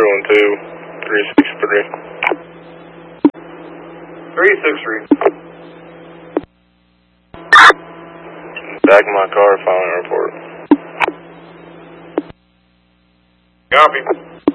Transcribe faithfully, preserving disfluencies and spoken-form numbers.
one two, three six three. three six three. Back in my car, following report. Copy.